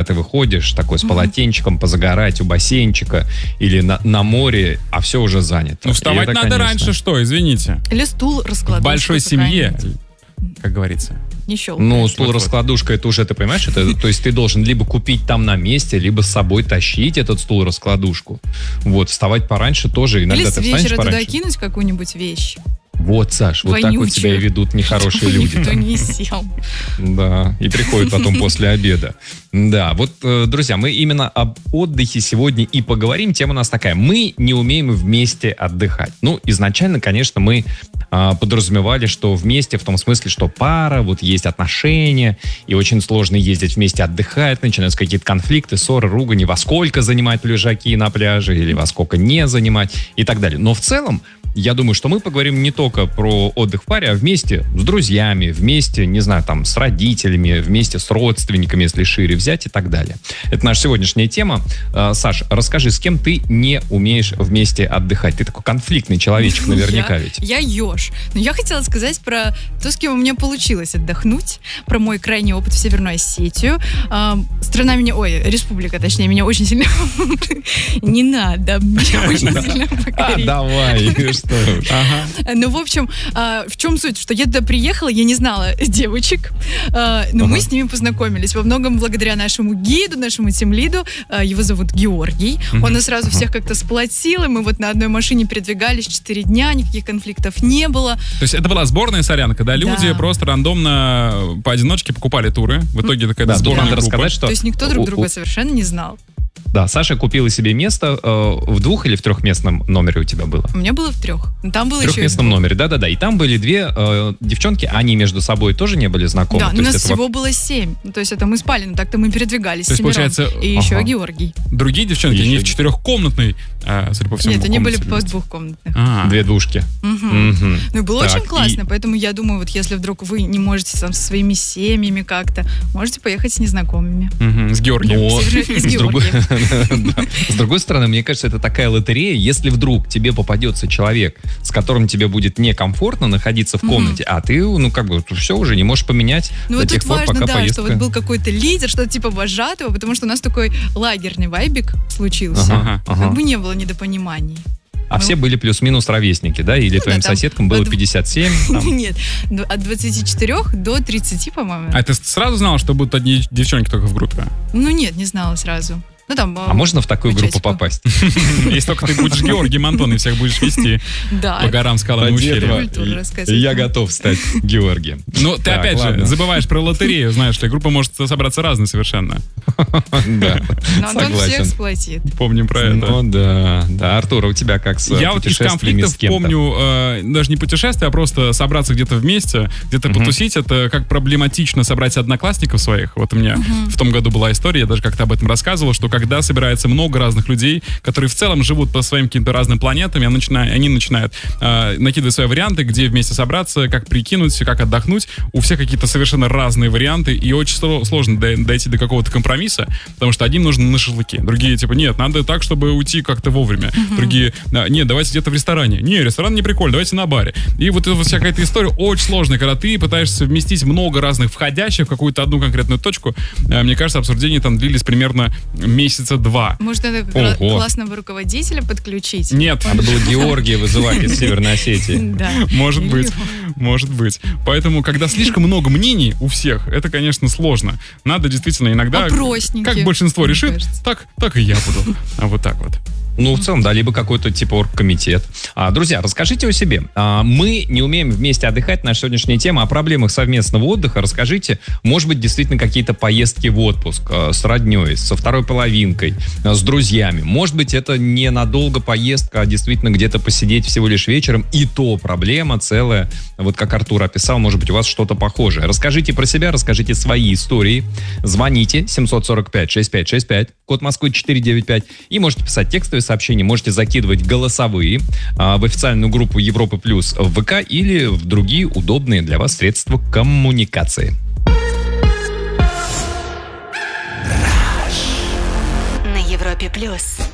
ты выходишь такой с полотенчиком позагорать у бассейнчика или на море, а все уже занято. Ну, вставать это, надо конечно... раньше, что, извините. Или стул раскладывать. В большой семье, как говорится. Не щелкает. Ну, стул-раскладушка, это уже, ты понимаешь, это, то есть ты должен либо купить там на месте, либо с собой тащить этот стул-раскладушку. Вот, вставать пораньше тоже. Иногда или ты с встанешь вечера пораньше. туда кинуть какую-нибудь вещь. Вот, Саш, вот так вот себя и ведут нехорошие люди. Никто не сел. Да, и приходят потом после обеда. Да, вот, друзья, мы именно об отдыхе сегодня и поговорим. Тема у нас такая. Мы не умеем вместе отдыхать. Ну, изначально, конечно, мы подразумевали, что вместе в том смысле, что пара, вот есть отношения, и очень сложно ездить вместе отдыхать, начинаются какие-то конфликты, ссоры, ругани, во сколько занимать лежаки на пляже или во сколько не занимать и так далее. Но в целом, я думаю, что мы поговорим не только про отдых в паре, а вместе с друзьями, вместе, не знаю, там, с родителями, вместе с родственниками, если шире взять и так далее. Это наша сегодняшняя тема. Саш, расскажи, с кем ты не умеешь вместе отдыхать? Ты такой конфликтный человечек наверняка ведь. Я еж. Но я хотела сказать про то, с кем у меня получилось отдохнуть, про мой крайний опыт в Северную Осетию. Республика, точнее, меня очень сильно... Не надо, меня очень сильно покорить. Давай, что уж. Ну, в общем, в чем суть? Что я туда приехала, я не знала девочек, но мы с ними познакомились. Во многом благодаря нашему гиду, нашему тимлиду. Его зовут Георгий. Он нас сразу всех как-то сплотил, и мы вот на одной машине передвигались 4 дня, никаких конфликтов не было. То есть это была сборная солянка, да? Люди просто рандомно поодиночке покупали туры. В итоге такая сборная группа. Рассказать, что... То есть никто друг друга совершенно не знал. Да, Саша купила себе место в 2- или в 3-местном номере у тебя было? У меня было в 3. Там было в 3-местном номере, да-да-да. И там были 2 девчонки, они между собой тоже не были знакомы? Да, у нас всего было 7. То есть это мы спали, но так-то мы передвигались. То есть, получается... И еще Георгий. Другие девчонки, они в 4-комнатной, судя по всему, нет, они были по 2-комнатных. 2 двушки. Ну, было очень классно, поэтому я думаю, вот если вдруг вы не можете там со своими семьями как-то, можете поехать с незнакомыми. С Георгием. С Георгием. С другой стороны, мне кажется, это такая лотерея. Если вдруг тебе попадется человек, с которым тебе будет некомфортно находиться в комнате, а ты, все уже не можешь поменять до тех пор, пока поездка... что вот был какой-то лидер, что-то типа вожатого, потому что у нас такой лагерный вайбик случился. Как бы не было недопониманий. А все были плюс-минус ровесники, да? Или твоим соседкам было 57? Нет, от 24 до 30, по-моему. А ты сразу знала, что будут одни девчонки только в группе? Ну нет, не знала сразу. А можно в такую группу попасть? Если только ты будешь Георгием Антон и всех будешь вести по горам, скалам и ущельям. Я готов стать Георгием. Ну, ты опять же забываешь про лотерею, знаешь ли, группа может собраться разной совершенно. Да, но Антон всех сплотит. Помним про это. Ну да, Артур, у тебя как с я вот из конфликтов помню, даже не путешествие, а просто собраться где-то вместе, где-то потусить. Это как проблематично собрать одноклассников своих. Вот у меня в том году была история, я даже как-то об этом рассказывал, что когда собирается много разных людей, которые в целом живут по своим каким-то разным планетам, они начинают накидывать свои варианты, где вместе собраться, как прикинуть, как отдохнуть. У всех какие-то совершенно разные варианты, и очень сложно дойти до какого-то компромисса, потому что одним нужно на шашлыки, другие типа, нет, надо так, чтобы уйти как-то вовремя. Другие, нет, давайте где-то в ресторане. Не, ресторан не прикольно, давайте на баре. И вот эта вся какая-то история очень сложная, когда ты пытаешься совместить много разных входящих в какую-то одну конкретную точку. Мне кажется, обсуждения там длились примерно месяца 2. Может, надо классного руководителя подключить? Нет. Надо было Георгия вызывать из Северной Осетии. Да. Может быть. Поэтому, когда слишком много мнений у всех, это, конечно, сложно. Надо действительно иногда, как большинство решит, так и я буду. А вот так вот. Ну, в целом, да, либо какой-то типа оргкомитет. Друзья, расскажите о себе. Мы не умеем вместе отдыхать. Наша сегодняшняя тема о проблемах совместного отдыха. Расскажите, может быть, действительно какие-то поездки в отпуск с родней, со второй половинкой, с друзьями. Может быть, это не надолго поездка, а действительно где-то посидеть всего лишь вечером. И то проблема целая. Вот как Артур описал, может быть, у вас что-то похожее. Расскажите про себя, расскажите свои истории. Звоните 745-6565, код Москвы 495. И можете писать текстовые сообщения, можете закидывать голосовые в официальную группу Европы Плюс в ВК или в другие удобные для вас средства коммуникации. На Европе Плюс.